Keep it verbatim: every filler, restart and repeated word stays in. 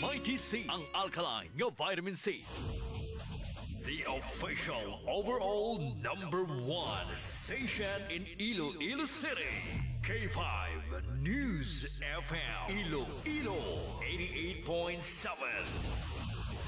Mighty C, ang alkaline nga vitamin C. The official overall number one station in Iloilo City. K five News F M. Iloilo eighty-eight point seven.